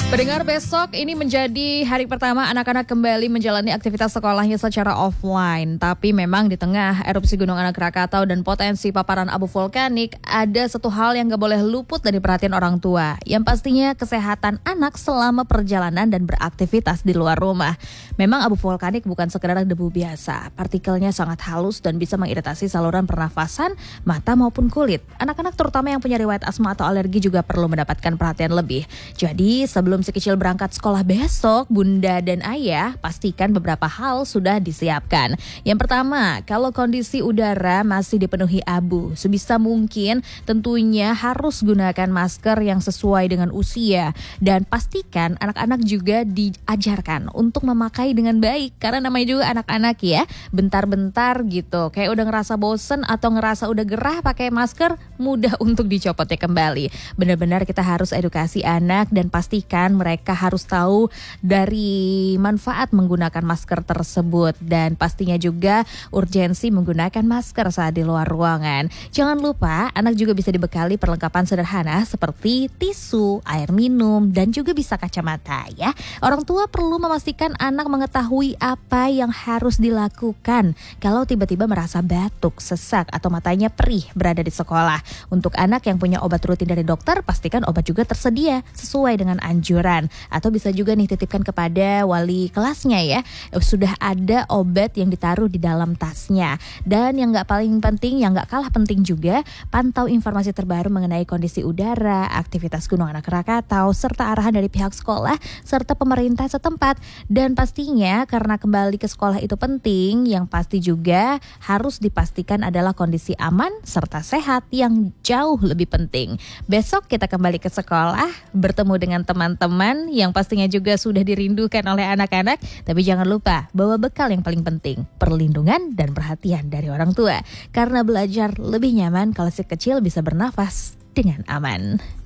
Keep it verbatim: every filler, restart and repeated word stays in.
Pendengar, besok ini menjadi hari pertama anak-anak kembali menjalani aktivitas sekolahnya secara offline. Tapi memang di tengah erupsi Gunung Anak Krakatau dan potensi paparan abu vulkanik, ada satu hal yang gak boleh luput dari perhatian orang tua. Yang pastinya kesehatan anak selama perjalanan dan beraktivitas di luar rumah. Memang abu vulkanik bukan sekedar debu biasa. Partikelnya sangat halus dan bisa mengiritasi saluran pernafasan, mata maupun kulit. Anak-anak terutama yang punya riwayat asma atau alergi juga perlu mendapatkan perhatian lebih. Jadi sebelum si kecil berangkat sekolah besok, bunda dan ayah pastikan beberapa hal sudah disiapkan. Yang pertama, kalau kondisi udara masih dipenuhi abu, sebisa mungkin tentunya harus gunakan masker yang sesuai dengan usia. Dan pastikan anak-anak juga diajarkan untuk memakai dengan baik. Karena namanya juga anak-anak ya, bentar-bentar gitu. Kayak udah ngerasa bosen atau ngerasa udah gerah pakai masker, mudah untuk dicopotnya kembali. Benar-benar kita harus edukasi anak dan pastikan mereka harus tahu dari manfaat menggunakan masker tersebut dan pastinya juga urgensi menggunakan masker saat di luar ruangan. Jangan lupa anak juga bisa dibekali perlengkapan sederhana seperti tisu, air minum dan juga bisa kacamata ya. Orang tua perlu memastikan anak mengetahui apa yang harus dilakukan kalau tiba-tiba merasa batuk, sesak atau matanya perih berada di sekolah. Untuk anak yang punya obat rutin dari dokter, pastikan obat juga tersedia sesuai dengan anjuran. Atau bisa juga nih titipkan kepada wali kelasnya ya, sudah ada obat yang ditaruh di dalam tasnya. Dan yang gak paling penting, yang gak kalah penting juga, pantau informasi terbaru mengenai kondisi udara, aktivitas Gunung Anak Krakatau, serta arahan dari pihak sekolah serta pemerintah setempat. Dan pastinya karena kembali ke sekolah itu penting, yang pasti juga harus dipastikan adalah kondisi aman serta sehat yang jauh lebih penting. Besok kita kembali ke sekolah, bertemu dengan teman-teman yang pastinya juga sudah dirindukan oleh anak-anak. Tapi jangan lupa bawa bekal yang paling penting, perlindungan dan perhatian dari orang tua. Karena belajar lebih nyaman kalau si kecil bisa bernafas dengan aman.